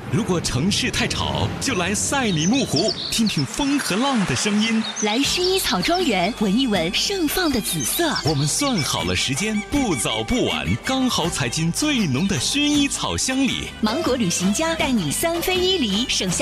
如果城市太吵，就来赛里木湖，听听风和浪的声音。 来薰衣草庄园，闻一闻盛放的紫色。 我们算好了时间，不早不晚，刚好踩进最浓的薰衣草香里。 芒果旅行家带你3飞1梨，省下